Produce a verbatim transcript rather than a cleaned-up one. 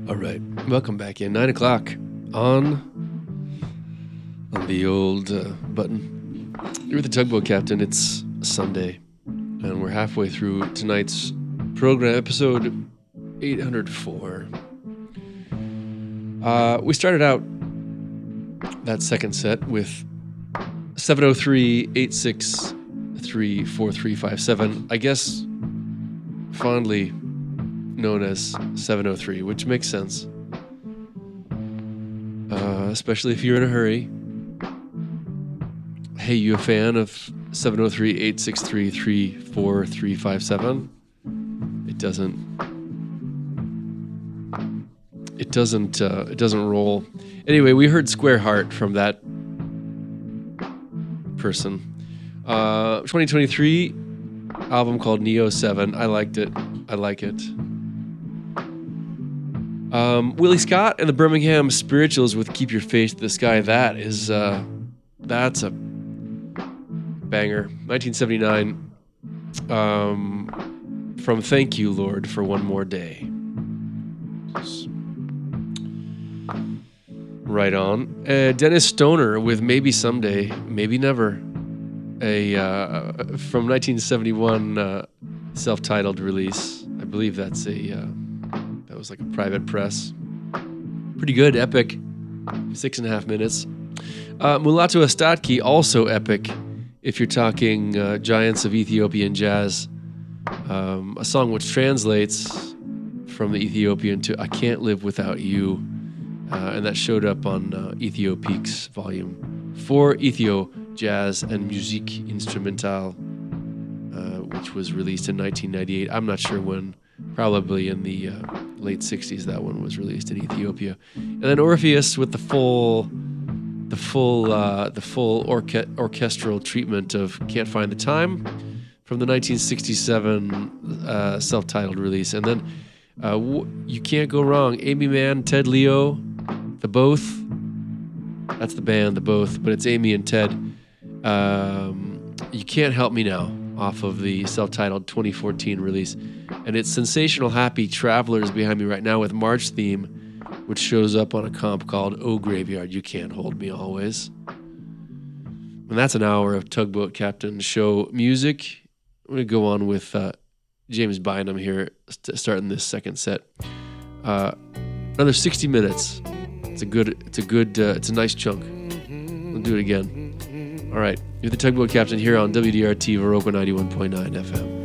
All right, welcome back in. Nine o'clock on on the old uh, button. You're the Tugboat Captain. It's Sunday, and we're halfway through tonight's program, episode eight hundred four. Uh, we started out that second set with seven oh three, eight six three, four three five seven. I guess fondly known as seven oh three, which makes sense. Uh, especially if you're in a hurry. Hey, you a fan of seven oh three, eight six three, three four three five seven? It doesn't... It doesn't, uh, it doesn't roll. Anyway, we heard Square Heart from that person. Uh, twenty twenty-three album called Neo seven. I liked it. I like it. Um, Willie Scott and the Birmingham Spirituals with Keep Your Face to the Sky. That is, uh, that's a banger. nineteen seventy-nine. Um, from Thank You, Lord, for One More Day. Right on. Uh, Dennis Stoner with Maybe Someday, Maybe Never. A uh, from nineteen seventy-one uh, self-titled release. I believe that's a uh, that was like a private press. Pretty good, epic. Six and a half minutes. Uh, Mulatu Astatke, also epic. If you're talking uh, giants of Ethiopian jazz, um, a song which translates from the Ethiopian to "I Can't Live Without You," uh, and that showed up on uh, Ethiopiques Volume Four, Ethio Jazz and Musique Instrumentale, uh, which was released in nineteen ninety-eight. I'm not sure when, probably in the uh, late sixties that one was released in Ethiopia. And then Orpheus with the full, the full, uh, the full orche- orchestral treatment of "Can't Find the Time" from the nineteen sixty-seven uh, self-titled release. And then uh, w- you can't go wrong. Amy Mann, Ted Leo, The Both. That's the band, The Both, but it's Amy and Ted. Um, You Can't Help Me Now, off of the self-titled twenty fourteen release. And it's Sensational Happy Travelers behind me right now with March Theme, which shows up on a comp called Oh Graveyard, You Can't Hold Me Always. And that's an hour of Tugboat Captain show music. I'm going to go on with uh, James Bynum here, st- starting this second set. Uh, another sixty minutes. It's a good, it's a good, uh, it's a nice chunk. We'll do it again. All right, you're the Tugboat Captain here on W D R T Viroqua ninety-one point nine F M.